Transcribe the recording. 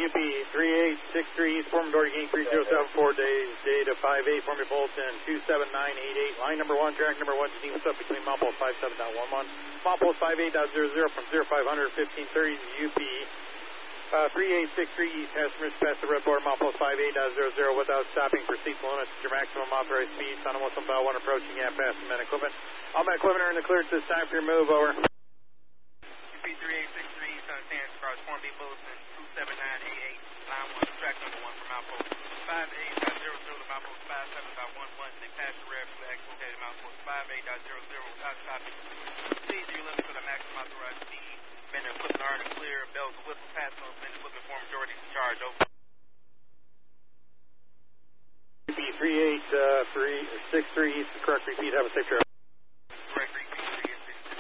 UP 3863 East, form door gain 3074, data 58, form your Bolton 27988. Line number 1, track number 1, Geneva up between milepost 57.11. Milepost 58.00 from 0500 1530 UP 3863 East, passengers pass the red border, milepost 58.00 without stopping. Proceed to limits your maximum authorized speed. Son of Wilson Bell 1 approaching at pass the men equipment. All men equipment are in the clearance this time for your move, over. UP 3863 East, Sands Cross, form B Bolton 27988. Line 1, track number 1 from milepost 58.00 to milepost 57.11. They pass the rear to X located milepost 58.00 without stopping. Proceed to your limit for the maximum authorized speed. Men equipment are in the clear. Bells and whistles pass on. Men equipment for majority discharge. Over. 38363 East, correct repeat. Have a safe trip.